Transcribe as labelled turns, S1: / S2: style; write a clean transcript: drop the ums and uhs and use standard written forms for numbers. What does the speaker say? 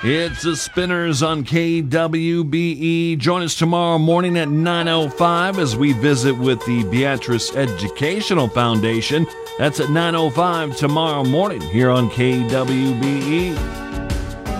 S1: It's the Spinners on KWBE. Join us tomorrow morning at 9:05 as we visit with the Beatrice Educational Foundation. That's at 9:05 tomorrow morning here on KWBE.